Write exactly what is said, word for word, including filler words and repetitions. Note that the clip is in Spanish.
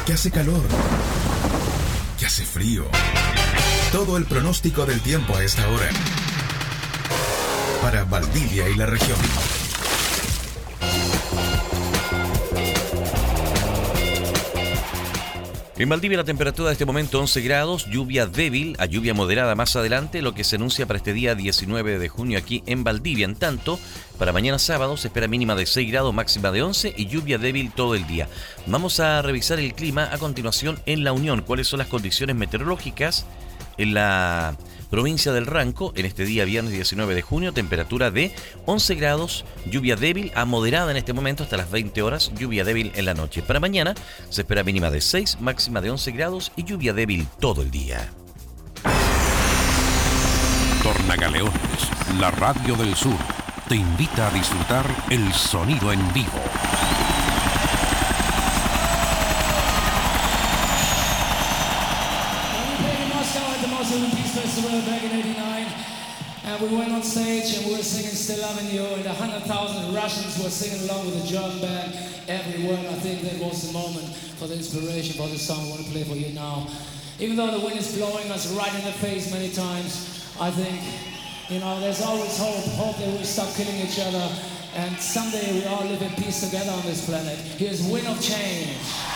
que hace calor, que hace frío. Todo el pronóstico del tiempo a esta hora. Para Valdivia y la región. En Valdivia la temperatura de este momento once grados, lluvia débil a lluvia moderada más adelante, lo que se anuncia para este día diecinueve de junio aquí en Valdivia. En tanto, para mañana sábado se espera mínima de seis grados, máxima de once y lluvia débil todo el día. Vamos a revisar el clima a continuación en La Unión. ¿Cuáles son las condiciones meteorológicas en la provincia del Ranco en este día viernes diecinueve de junio? Temperatura de once grados, lluvia débil a moderada en este momento hasta las veinte horas, lluvia débil en la noche. Para mañana se espera mínima de seis, máxima de once grados y lluvia débil todo el día. Tornagaleones, la radio del sur, te invita a disfrutar el sonido en vivo. Back in eighty-nine, and we went on stage and we were singing Still Loving You, and a hundred thousand Russians were singing along with the German band every word. I think that was the moment for the inspiration for the song I want to play for you now. Even though the wind is blowing us right in the face many times, I think, you know, there's always hope, hope that we'll stop killing each other, and someday we all live in peace together on this planet. Here's Wind of Change.